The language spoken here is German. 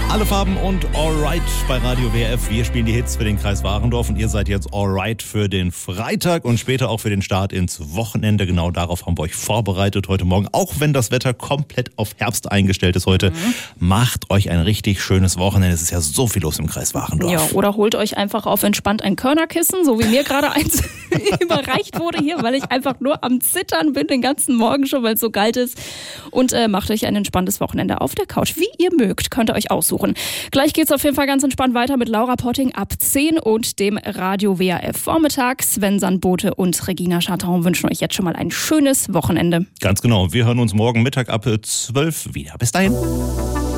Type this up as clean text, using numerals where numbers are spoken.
Alle Farben und Alright bei Radio WRF. Wir spielen die Hits für den Kreis Warendorf und ihr seid jetzt Alright für den Freitag und später auch für den Start ins Wochenende. Genau darauf haben wir euch vorbereitet heute Morgen. Auch wenn das Wetter komplett auf Herbst eingestellt ist heute, macht euch ein richtig schönes Wochenende. Es ist ja so viel los im Kreis Warendorf. Ja, oder holt euch einfach auf entspannt ein Körnerkissen, so wie mir gerade eins überreicht wurde hier, weil ich einfach nur am Zittern bin den ganzen Morgen schon, weil es so kalt ist. Und macht euch ein entspanntes Wochenende auf der Couch. Wie ihr mögt, könnt ihr euch aussuchen. Gleich geht's auf jeden Fall ganz entspannt weiter mit Laura Potting ab 10 und dem Radio WRF Vormittag. Sven Sandbote und Regina Charton wünschen euch jetzt schon mal ein schönes Wochenende. Ganz genau. Wir hören uns morgen Mittag ab 12 wieder. Bis dahin.